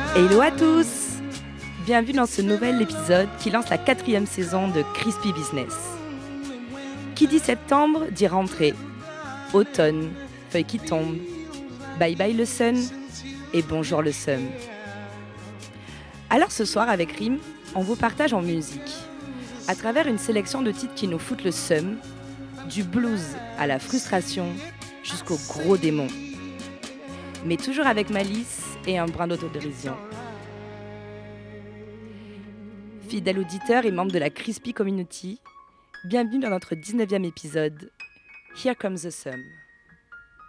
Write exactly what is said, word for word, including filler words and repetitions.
Hello à tous! Bienvenue dans ce nouvel épisode qui lance la quatrième saison de Crispy Business. Qui dit septembre dit rentrée, automne, feuilles qui tombent, bye bye le sun et bonjour le seum. Alors ce soir avec Rim, on vous partage en musique, à travers une sélection de titres qui nous foutent le seum, du blues à la frustration jusqu'au gros démon. Mais toujours avec malice et un brin d'autodérision. Fidèle auditeur et membre de la Crispy Community, bienvenue dans notre dix-neuvième épisode, Here Comes the Sun.